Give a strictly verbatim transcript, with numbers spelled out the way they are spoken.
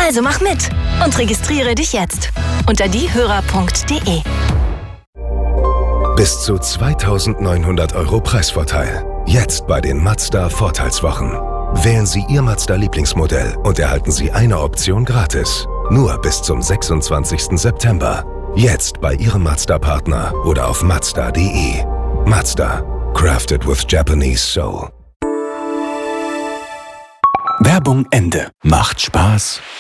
Also mach mit und registriere dich jetzt unter diehörer punkt de. Bis zu zweitausendneunhundert Euro Preisvorteil. Jetzt bei den Mazda Vorteilswochen. Wählen Sie Ihr Mazda-Lieblingsmodell und erhalten Sie eine Option gratis. Nur bis zum sechsundzwanzigsten September. Jetzt bei Ihrem Mazda-Partner oder auf mazda punkt de. Mazda. Crafted with Japanese soul. Werbung Ende. Macht Spaß.